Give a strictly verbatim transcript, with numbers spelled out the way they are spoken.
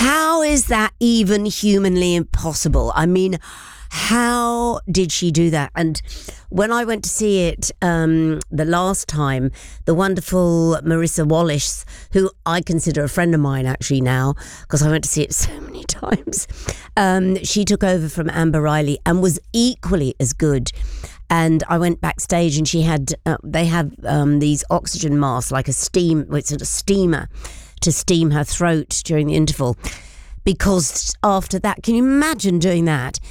How is that even humanly impossible? I mean, how did she do that? And when I went to see it um, the last time, the wonderful Marissa Wallace, who I consider a friend of mine actually now, because I went to see it so many times, um, she took over from Amber Riley and was equally as good. And I went backstage and she had, uh, they have um, these oxygen masks, like a steam, it's a steamer to steam her throat during the interval. Because after that, can you imagine doing that?